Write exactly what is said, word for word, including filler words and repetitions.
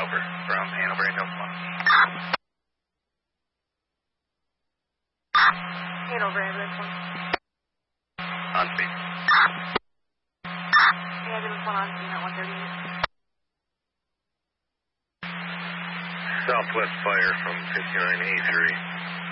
over from Hanover Ambulance one. Hanover Ambulance one. On speed. Ambulance one on scene at one thirty-eight. Southwest fire from fifty-nine A three.